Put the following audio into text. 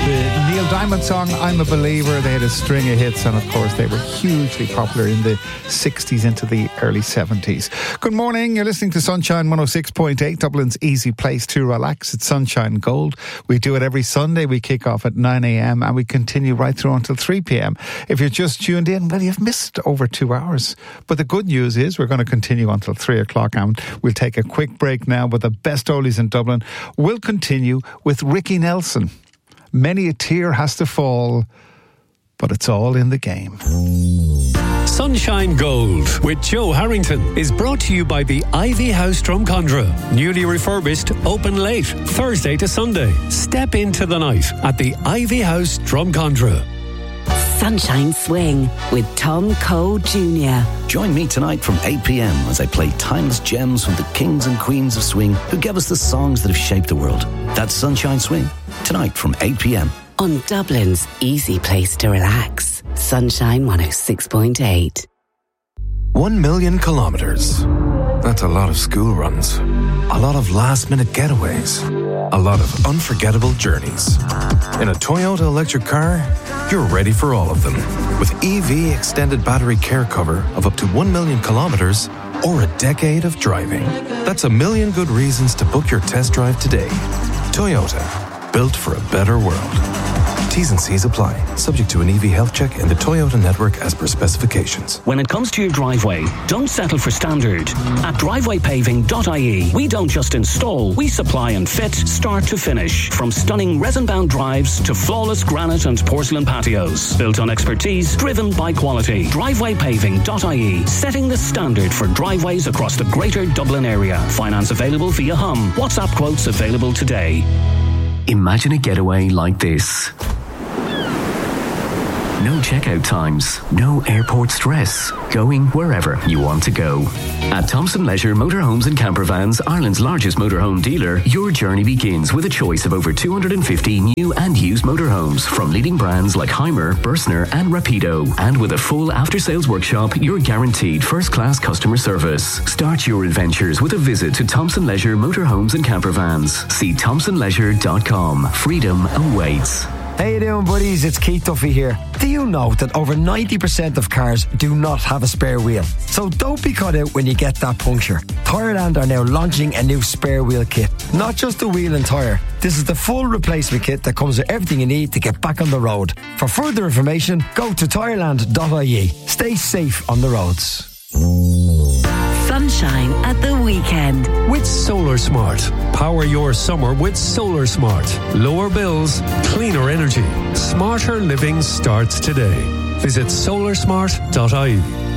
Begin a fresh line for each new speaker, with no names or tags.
The Neil Diamond song, I'm a Believer. They had a string of hits, and of course they were hugely popular in the 60s into the early 70s. Good morning, you're listening to Sunshine 106.8, Dublin's easy place to relax. It's Sunshine Gold. We do it every Sunday. We kick off at 9 a.m. and we continue right through until 3 p.m. If you're just tuned in, well, you've missed over 2 hours. But the good news is we're going to continue until 3 o'clock, and we'll take a quick break now with the best oldies in Dublin. We'll continue with Ricky Nelson. Many a tear has to fall, but it's all in the game.
Sunshine Gold with Joe Harrington is brought to you by the Ivy House Drumcondra. Newly refurbished, open late, Thursday to Sunday. Step into the night at the Ivy House Drumcondra.
Sunshine Swing with Tom Cole Jr.
Join me tonight from 8 p.m. as I play timeless gems from the kings and queens of swing who gave us the songs that have shaped the world. That's Sunshine Swing, tonight from 8 p.m.
on Dublin's easy place to relax. Sunshine 106.8.
1 million kilometres. That's a lot of school runs. A lot of last-minute getaways. A lot of unforgettable journeys. In a Toyota electric car, you're ready for all of them. With EV extended battery care cover of up to 1 million kilometres or a decade of driving. That's a million good reasons to book your test drive today. Toyota, built for a better world. T's and C's apply. Subject to an EV health check in the Toyota network as per specifications.
When it comes to your driveway, don't settle for standard. At drivewaypaving.ie, we don't just install, we supply and fit start to finish. From stunning resin-bound drives to flawless granite and porcelain patios. Built on expertise, driven by quality. Drivewaypaving.ie, setting the standard for driveways across the greater Dublin area. Finance available via Hum. WhatsApp quotes available today.
Imagine a getaway like this. No checkout times, no airport stress, going wherever you want to go. At Thompson Leisure Motorhomes and Campervans, Ireland's largest motorhome dealer, your journey begins with a choice of over 250 new and used motorhomes from leading brands like Heimer, Bursner and Rapido. And with a full after-sales workshop, you're guaranteed first-class customer service. Start your adventures with a visit to Thompson Leisure Motorhomes and Campervans. See thompsonleisure.com. Freedom awaits.
How you doing, buddies? It's Keith Duffy here. Do you know that over 90% of cars do not have a spare wheel? So don't be caught out when you get that puncture. Tireland are now launching a new spare wheel kit. Not just a wheel and tyre. This is the full replacement kit that comes with everything you need to get back on the road. For further information, go to tireland.ie. Stay safe on the roads.
Sunshine at the weekend
with Solar Smart. Power your summer with Solar Smart. Lower bills, cleaner energy. Smarter living starts today. Visit solarsmart.ie.